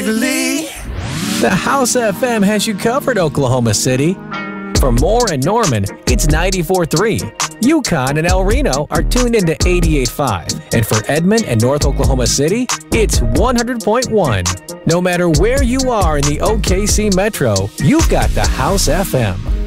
Waverly. The House FM has you covered, Oklahoma City. For Moore and Norman, it's 94.3. Yukon and El Reno are tuned into 88.5. And for Edmond and North Oklahoma City, it's 100.1. No matter where you are in the OKC Metro, you've got the House FM.